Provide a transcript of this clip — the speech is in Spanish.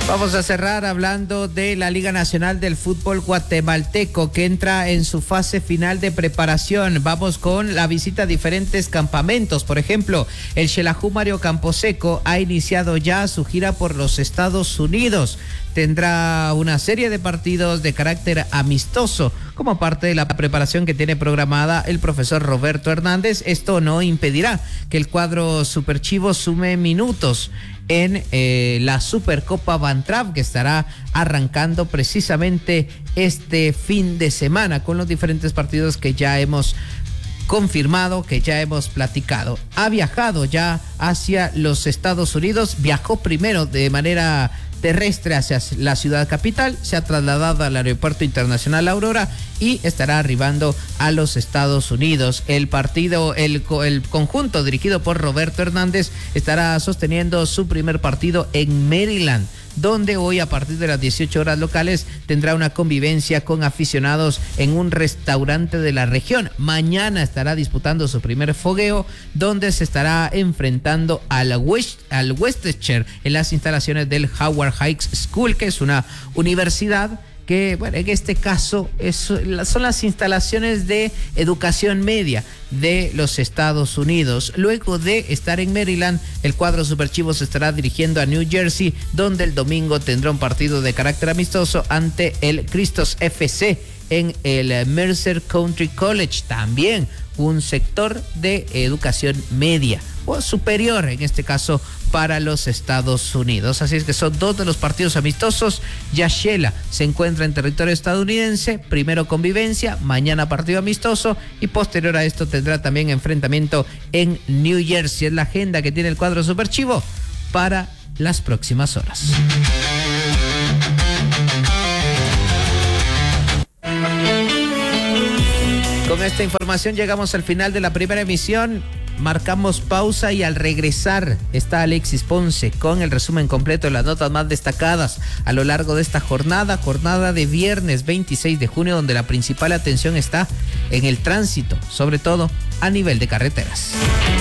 Vamos a cerrar hablando de la Liga Nacional del Fútbol Guatemalteco, que entra en su fase final de preparación. Vamos con la visita a diferentes campamentos. Por ejemplo, el Xelajú Mario Camposeco ha iniciado ya su gira por los Estados Unidos. Tendrá una serie de partidos de carácter amistoso como parte de la preparación que tiene programada el profesor Roberto Hernández. Esto no impedirá que el cuadro Superchivo sume minutos en la Supercopa Bantrap, que estará arrancando precisamente este fin de semana con los diferentes partidos que ya hemos confirmado, que ya hemos platicado. Ha viajado ya hacia los Estados Unidos, viajó primero de manera terrestre hacia la ciudad capital, se ha trasladado al Aeropuerto Internacional Aurora y estará arribando a los Estados Unidos. El conjunto dirigido por Roberto Hernández estará sosteniendo su primer partido en Maryland, donde hoy a partir de las 18 horas locales tendrá una convivencia con aficionados en un restaurante de la región. Mañana estará disputando su primer fogueo, donde se estará enfrentando al Westchester en las instalaciones del Howard High School, que es una universidad que, bueno, en este caso son las instalaciones de educación media de los Estados Unidos. Luego de estar en Maryland, el cuadro Superchivo se estará dirigiendo a New Jersey, donde el domingo tendrá un partido de carácter amistoso ante el Cristos FC en el Mercer Country College, también un sector de educación media o superior, en este caso, para los Estados Unidos. Así es que son dos de los partidos amistosos. Ya Xela se encuentra en territorio estadounidense, primero convivencia, mañana partido amistoso y posterior a esto tendrá también enfrentamiento en New Jersey. Es la agenda que tiene el cuadro Superchivo para las próximas horas. Con esta información llegamos al final de la primera emisión. Marcamos pausa y al regresar está Alexis Ponce con el resumen completo de las notas más destacadas a lo largo de esta jornada de viernes 26 de junio, donde la principal atención está en el tránsito, sobre todo a nivel de carreteras.